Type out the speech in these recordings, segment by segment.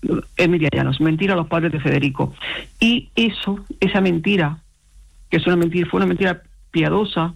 Emilia Llanos, mentir a los padres de Federico. Y esa mentira, que fue una mentira piadosa,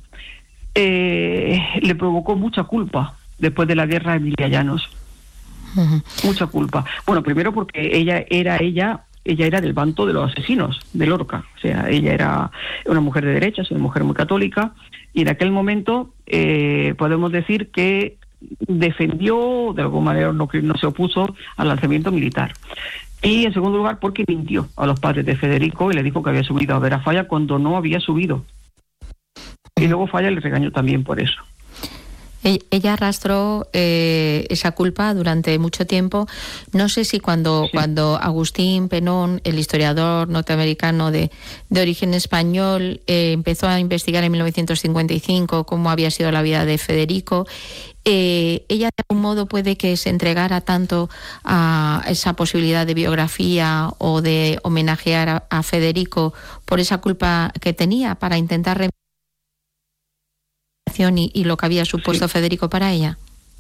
le provocó mucha culpa después de la guerra a Emilia Llanos. Uh-huh. Mucha culpa. Bueno, primero porque ella era del bando de los asesinos de Lorca. O sea, ella era una mujer de derechas, una mujer muy católica, y en aquel momento podemos decir que defendió, de alguna manera no se opuso al lanzamiento militar. Y en segundo lugar porque mintió a los padres de Federico y le dijo que había subido a ver a Falla cuando no había subido. Y luego Falla le regañó también por eso. Ella arrastró esa culpa durante mucho tiempo. No sé si cuando Agustín Penón, el historiador norteamericano de origen español, empezó a investigar en 1955 cómo había sido la vida de Federico, ella de algún modo puede que se entregara tanto a esa posibilidad de biografía o de homenajear a Federico por esa culpa que tenía para intentar y lo que había supuesto Federico para ella.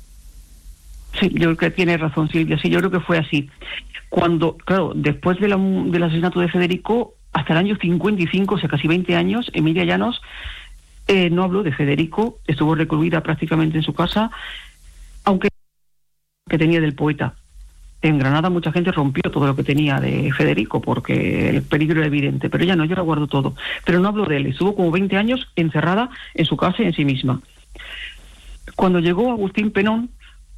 Sí, yo creo que tiene razón Silvia, sí, yo creo que fue así. Cuando, claro, después del asesinato de Federico, hasta el año 55, o sea, casi 20 años, Emilia Llanos no habló de Federico, estuvo recluida prácticamente en su casa, aunque tenía del poeta. En Granada mucha gente rompió todo lo que tenía de Federico porque el peligro era evidente, pero ella no, yo lo guardo todo. Pero no habló de él, estuvo como 20 años encerrada en su casa y en sí misma. Cuando llegó Agustín Penón,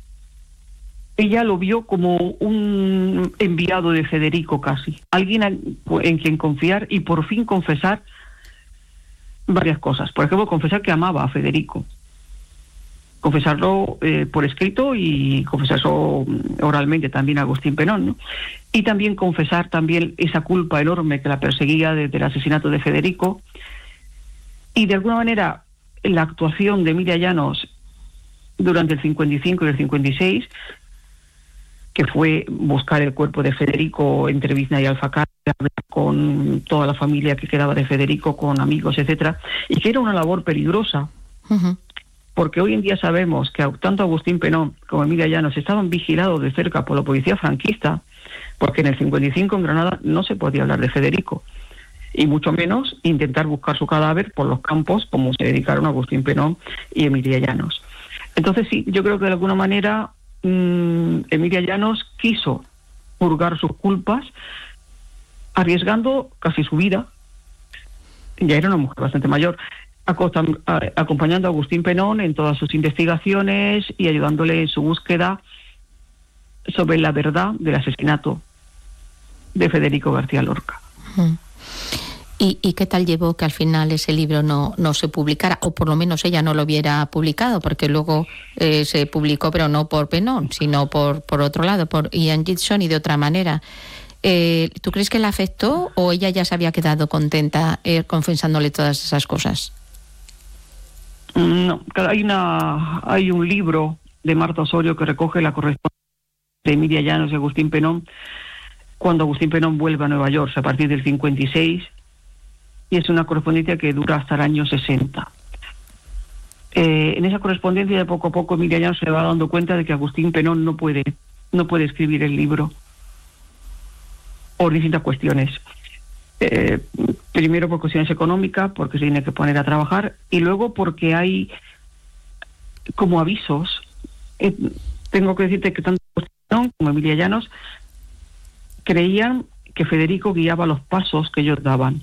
ella lo vio como un enviado de Federico casi, alguien en quien confiar y por fin confesar varias cosas. Por ejemplo, confesar que amaba a Federico. Confesarlo por escrito y confesarlo oralmente también a Agustín Penón, ¿no? Y también confesar también esa culpa enorme que la perseguía desde el asesinato de Federico. Y de alguna manera la actuación de Emilia Llanos durante el 55 y el 56, que fue buscar el cuerpo de Federico entre Bizna y Alfacar, hablar con toda la familia que quedaba de Federico, con amigos, etcétera, y que era una labor peligrosa. Uh-huh. Porque hoy en día sabemos que tanto Agustín Penón como Emilia Llanos estaban vigilados de cerca por la policía franquista, porque en el 55 en Granada no se podía hablar de Federico, y mucho menos intentar buscar su cadáver por los campos como se dedicaron Agustín Penón y Emilia Llanos. Entonces sí, yo creo que de alguna manera Emilia Llanos quiso purgar sus culpas, arriesgando casi su vida. Ya era una mujer bastante mayor, acompañando a Agustín Penón en todas sus investigaciones y ayudándole en su búsqueda sobre la verdad del asesinato de Federico García Lorca. ¿Y qué tal llevó que al final ese libro no se publicara, o por lo menos ella no lo hubiera publicado, porque luego se publicó, pero no por Penón, sino por otro lado, por Ian Gibson y de otra manera? ¿Tú crees que la afectó o ella ya se había quedado contenta confesándole todas esas cosas? No, hay un libro de Marta Osorio que recoge la correspondencia de Emilia Llanos y Agustín Penón cuando Agustín Penón vuelve a Nueva York a partir del 56, y es una correspondencia que dura hasta el año 60. En esa correspondencia de poco a poco Emilia Llanos se va dando cuenta de que Agustín Penón no puede escribir el libro por distintas cuestiones. Primero por cuestiones económicas, porque se tiene que poner a trabajar, y luego porque hay como avisos. Tengo que decirte que tanto Agustín como Emilia Llanos creían que Federico guiaba los pasos que ellos daban.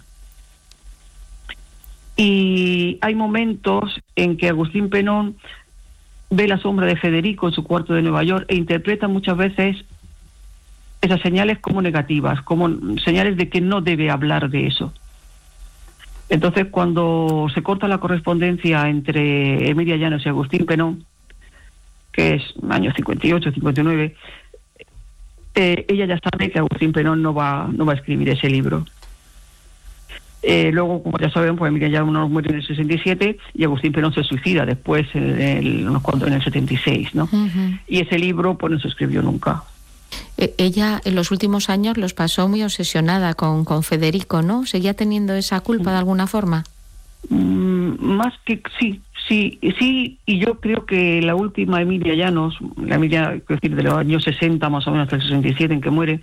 Y hay momentos en que Agustín Penón ve la sombra de Federico en su cuarto de Nueva York e interpreta muchas veces esas señales como negativas, como señales de que no debe hablar de eso. Entonces, cuando se corta la correspondencia entre Emilia Llanos y Agustín Penón, que es años 58, 59, ella ya sabe que Agustín Penón no va a escribir ese libro. Luego, como ya saben, pues Emilia Llanos muere en el 67 y Agustín Penón se suicida después en el 76, ¿no? Uh-huh. Y ese libro pues no se escribió nunca. Ella en los últimos años los pasó muy obsesionada con Federico, ¿no? ¿Seguía teniendo esa culpa de alguna forma? Más que sí, y yo creo que la última Emilia Llanos, la Emilia, quiero decir, de los años 60 más o menos hasta el 67 en que muere,